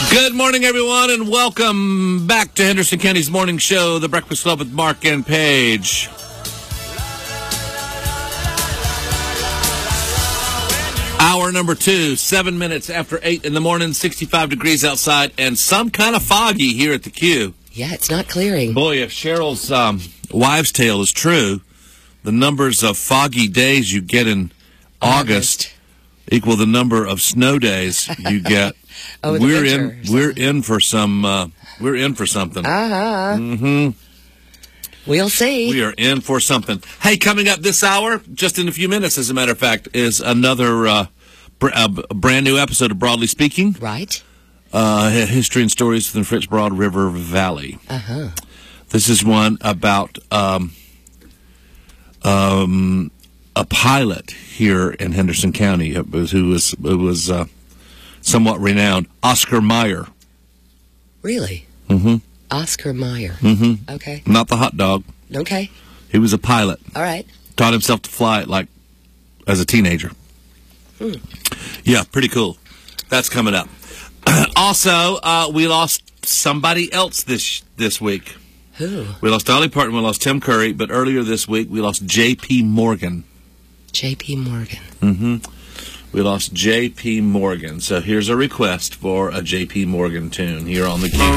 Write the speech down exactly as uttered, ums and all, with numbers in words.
Good morning, everyone, and welcome back to Henderson County's morning show, The Breakfast Club with Mark and Paige. Hour number two, seven minutes after eight in the morning, sixty-five degrees outside, and some kind of foggy here at the Q. Yeah, it's not clearing. Boy, if Cheryl's um, wives' tale is true, the numbers of foggy days you get in August, August. equal the number of snow days you get. Oh, we're winter, in. We're in for some. Uh, we're in for something. Uh huh. Mm-hmm. We'll see. We are in for something. Hey, coming up this hour, just in a few minutes, as a matter of fact, is another uh, br- uh, brand new episode of Broadly Speaking. Right. Uh, history and stories from the Fritz Broad River Valley. Uh huh. This is one about um, um, a pilot here in Henderson County who was who was. Uh, somewhat renowned, Oscar Mayer. Really? Mm-hmm. Oscar Mayer. Mm-hmm. Okay. Not the hot dog. Okay. He was a pilot. All right. Taught himself to fly like as a teenager. Hmm. Yeah, pretty cool. That's coming up. Also, uh, we lost somebody else this this week. Who? We lost Dolly Parton, we lost Tim Curry, but earlier this week we lost J P. Morgan. J P. Morgan. Mm-hmm. We lost J P. Morgan. So here's a request for a J P. Morgan tune here on the Q.